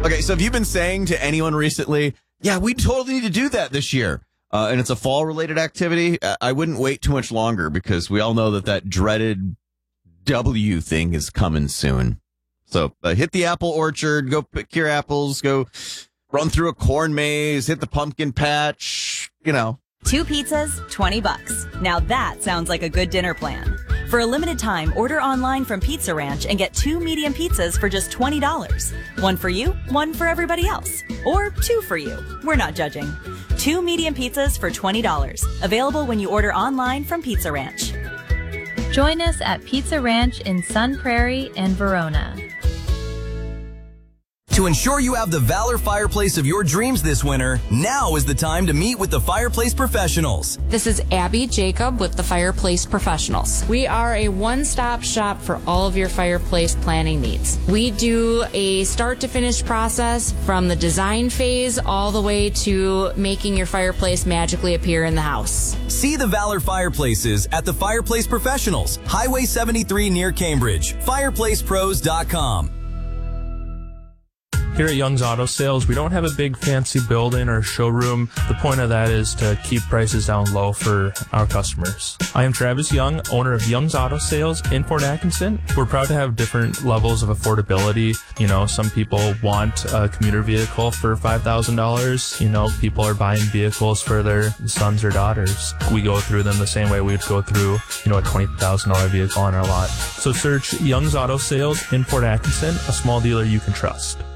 Okay, so have you been saying to anyone recently, yeah, we totally need to do that this year, and it's a fall-related activity? I wouldn't wait too much longer because we all know that dreaded W thing is coming soon. So hit the apple orchard, go pick your apples, go run through a corn maze, hit the pumpkin patch, 2 pizzas, $20. Now that sounds like a good dinner plan. For a limited time, order online from Pizza Ranch and get 2 medium pizzas for just $20. One for you, one for everybody else. Or 2 for you. We're not judging. 2 medium pizzas for $20. Available when you order online from Pizza Ranch. Join us at Pizza Ranch in Sun Prairie and Verona. To ensure you have the Valor fireplace of your dreams this winter, now is the time to meet with the Fireplace Professionals. This is Abby Jacob with the Fireplace Professionals. We are a one-stop shop for all of your fireplace planning needs. We do a start-to-finish process from the design phase all the way to making your fireplace magically appear in the house. See the Valor fireplaces at the Fireplace Professionals, Highway 73 near Cambridge, fireplacepros.com. Here at Young's Auto Sales, we don't have a big fancy building or showroom. The point of that is to keep prices down low for our customers. I am Travis Young, owner of Young's Auto Sales in Fort Atkinson. We're proud to have different levels of affordability. Some people want a commuter vehicle for $5,000. People are buying vehicles for their sons or daughters. We go through them the same way we would go through, a $20,000 vehicle on our lot. So search Young's Auto Sales in Fort Atkinson, a small dealer you can trust.